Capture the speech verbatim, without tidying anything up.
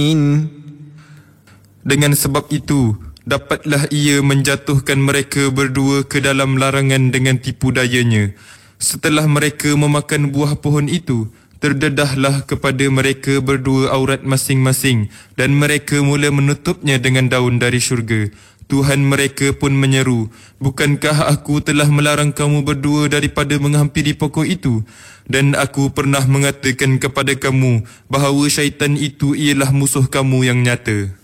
Dengan sebab itu, dapatlah ia menjatuhkan mereka berdua ke dalam larangan dengan tipu dayanya. Setelah mereka memakan buah pohon itu, terdedahlah kepada mereka berdua aurat masing-masing dan mereka mula menutupnya dengan daun dari syurga. Tuhan mereka pun menyeru, "Bukankah aku telah melarang kamu berdua daripada menghampiri pokok itu? Dan aku pernah mengatakan kepada kamu bahawa syaitan itu ialah musuh kamu yang nyata."